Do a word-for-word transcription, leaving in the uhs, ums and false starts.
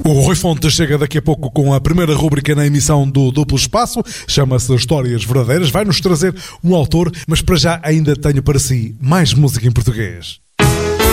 O Rui Fonte chega daqui a pouco com a primeira rúbrica na emissão do Duplo Espaço, chama-se Histórias Verdadeiras, vai-nos trazer um autor, mas para já ainda tenho para si mais música em português.